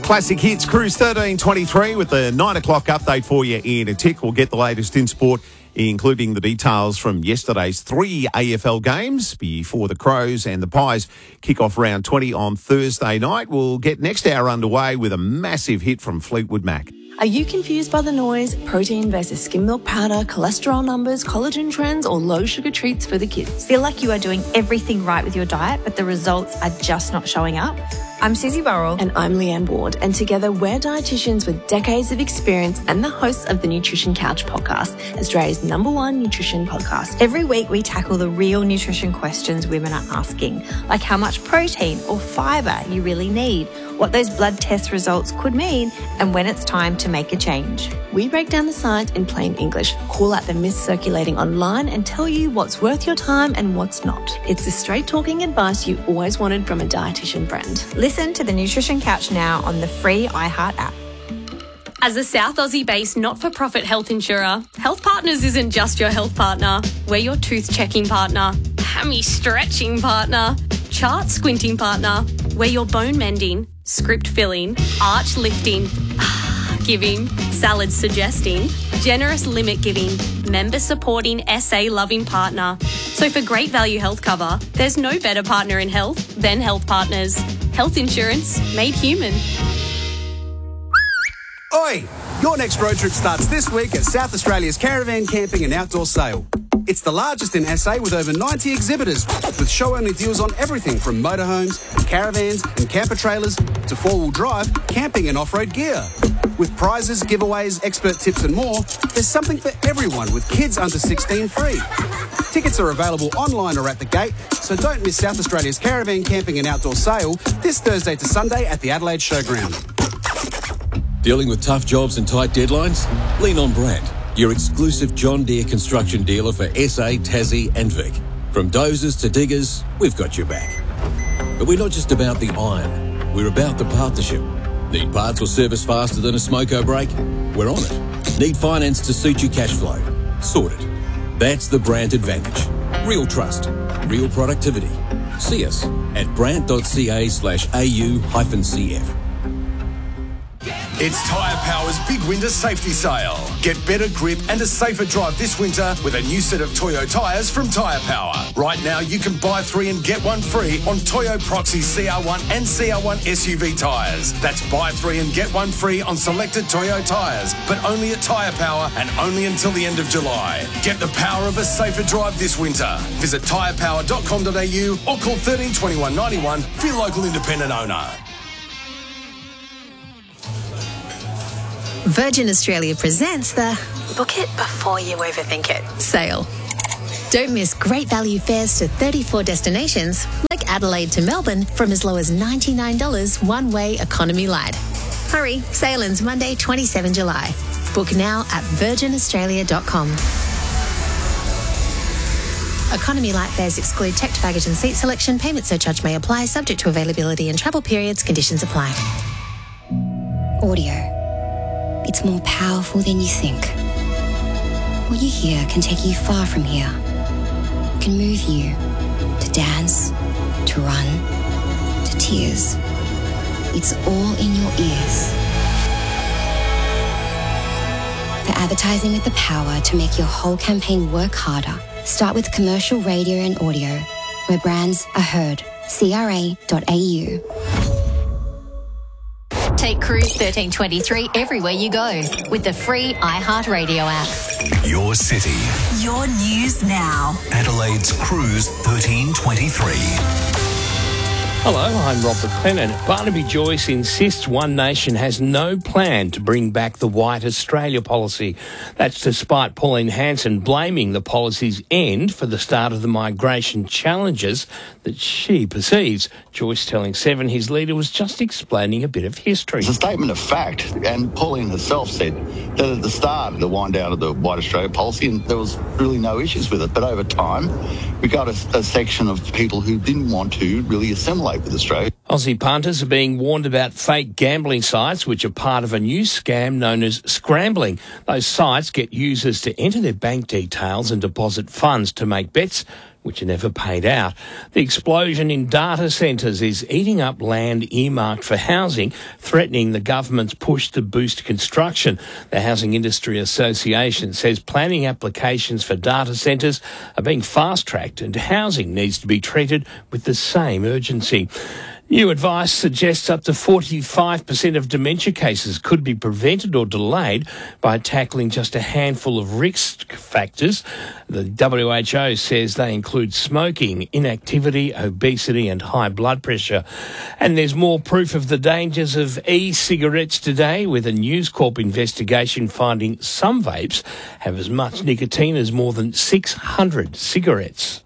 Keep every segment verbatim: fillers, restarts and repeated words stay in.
Classic Hits, Cruise thirteen twenty-three with the nine o'clock update for you in a tick. We'll get the latest in sport, including the details from yesterday's three A F L games before the Crows and the Pies kick off round twenty on Thursday night. We'll get next hour underway with a massive hit from Fleetwood Mac. Are you confused by the noise, protein versus skim milk powder, cholesterol numbers, collagen trends, or low sugar treats for the kids? Feel like you are doing everything right with your diet, but the results are just not showing up? I'm Susie Burrell. And I'm Leanne Ward. And together we're dietitians with decades of experience and the hosts of the Nutrition Couch podcast, Australia's number one nutrition podcast. Every week we tackle the real nutrition questions women are asking, like how much protein or fibre you really need, what those blood test results could mean, and when it's time to make a change. We break down the science in plain English, call out the myths circulating online, and tell you what's worth your time and what's not. It's the straight-talking advice you always wanted from a dietitian friend. Listen to the Nutrition Couch now on the free iHeart app. As a South Aussie-based not-for-profit health insurer, Health Partners isn't just your health partner. We're your tooth-checking partner, hammy-stretching partner, chart-squinting partner. We're your bone-mending, script-filling, arch-lifting, giving, salad-suggesting, generous limit-giving, member-supporting, S A-loving partner. So for great value health cover, there's no better partner in health than Health Partners. Health insurance made human. Oi! Your next road trip starts this week at South Australia's Caravan Camping and Outdoor Sale. It's the largest in S A with over ninety exhibitors, with show-only deals on everything from motorhomes, caravans and camper trailers to four-wheel drive, camping and off-road gear. With prizes, giveaways, expert tips and more, there's something for everyone with kids under sixteen free. Tickets are available online or at the gate, so don't miss South Australia's Caravan Camping and Outdoor Sale this Thursday to Sunday at the Adelaide Showground. Dealing with tough jobs and tight deadlines? Lean on Brandt, your exclusive John Deere construction dealer for S A, Tassie and Vic. From dozers to diggers, we've got your back. But we're not just about the iron, we're about the partnership. Need parts or service faster than a smoko brake? We're on it. Need finance to suit your cash flow? Sorted. That's the Brandt advantage. Real trust, real productivity. See us at brandt.ca slash au hyphen cf. It's Tyre Power's Big Winter Safety Sale. Get better grip and a safer drive this winter with a new set of Toyo tyres from Tyre Power. Right now, you can buy three and get one free on Toyo Proxy C R one and C R one S U V tyres. That's buy three and get one free on selected Toyo tyres, but only at Tyre Power and only until the end of July. Get the power of a safer drive this winter. Visit tyre power dot com dot a u or call thirteen twenty-one ninety-one for your local independent owner. Virgin Australia presents the Book it before you overthink it sale. Don't miss great value fares to thirty-four destinations like Adelaide to Melbourne from as low as ninety-nine dollars one-way economy light. Hurry, sale ends Monday, the twenty-seventh of July. Book now at virgin australia dot com. Economy light fares exclude checked baggage and seat selection. Payment surcharge may apply, subject to availability and travel periods. Conditions apply. Audio. It's more powerful than you think. What you hear can take you far from here. Can move you to dance, to run, to tears. It's all in your ears. For advertising with the power to make your whole campaign work harder, start with commercial radio and audio, where brands are heard. C R A dot A U. Take Cruise thirteen twenty-three everywhere you go with the free iHeartRadio app. Your city. Your news now. Adelaide's Cruise thirteen twenty-three. Hello, I'm Rob McLennan. Barnaby Joyce insists One Nation has no plan to bring back the White Australia policy. That's despite Pauline Hanson blaming the policy's end for the start of the migration challenges that she perceives. Joyce telling Seven his leader was just explaining a bit of history. It's a statement of fact, and Pauline herself said that at the start of the wind down of the White Australia policy, and there was really no issues with it, but over time we got a, a section of people who didn't want to really assimilate with Australia. Aussie punters are being warned about fake gambling sites, which are part of a new scam known as scrambling. Those sites get users to enter their bank details and deposit funds to make bets, which are never paid out. The explosion in data centres is eating up land earmarked for housing, threatening the government's push to boost construction. The Housing Industry Association says planning applications for data centres are being fast-tracked and housing needs to be treated with the same urgency. New advice suggests up to forty-five percent of dementia cases could be prevented or delayed by tackling just a handful of risk factors. The W H O says they include smoking, inactivity, obesity and high blood pressure. And there's more proof of the dangers of e-cigarettes today, with a News Corp investigation finding some vapes have as much nicotine as more than six hundred cigarettes.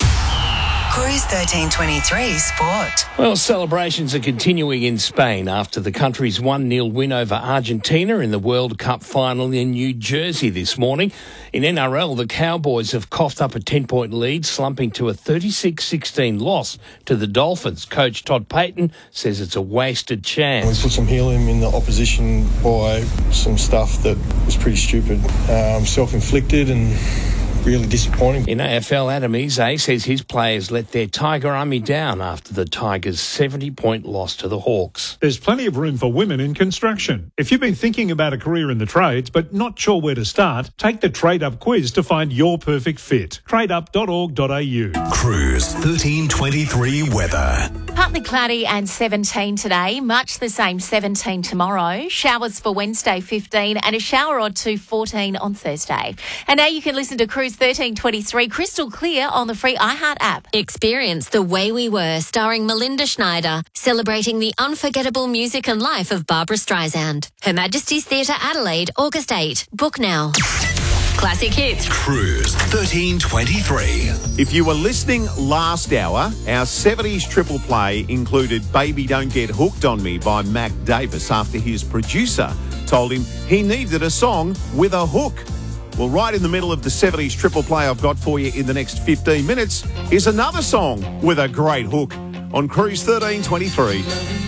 Cruise thirteen twenty-three Sport. Well, celebrations are continuing in Spain after the country's one nil win over Argentina in the World Cup final in New Jersey this morning. In N R L, the Cowboys have coughed up a ten-point lead, slumping to a thirty-six sixteen loss to the Dolphins. Coach Todd Payton says it's a wasted chance. We put some helium in the opposition by some stuff that was pretty stupid, um, self-inflicted and really disappointing. In A F L, Adam Eze says his players let their Tiger Army down after the Tigers' seventy-point loss to the Hawks. There's plenty of room for women in construction. If you've been thinking about a career in the trades but not sure where to start, take the Trade Up quiz to find your perfect fit. trade up dot org dot a u. Cruise thirteen twenty-three weather. Partly cloudy and seventeen today, much the same seventeen tomorrow. Showers for Wednesday fifteen and a shower or two fourteen on Thursday. And now you can listen to Cruise thirteen twenty-three crystal clear on the free iHeart app. Experience The Way We Were, starring Melinda Schneider, celebrating the unforgettable music and life of Barbara Streisand. Her Majesty's Theatre Adelaide, August eighth. Book now. Classic hits. Cruise thirteen twenty-three. If you were listening last hour, our seventies triple play included Baby Don't Get Hooked on Me by Mac Davis after his producer told him he needed a song with a hook. Well, right in the middle of the seventies triple play I've got for you in the next fifteen minutes is another song with a great hook on Cruise thirteen twenty-three.